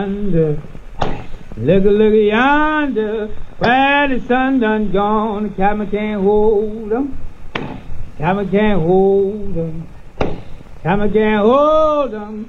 Look yonder, where the sun done gone, the cabin can't hold 'em, cabin can't hold 'em, cabin can't hold 'em.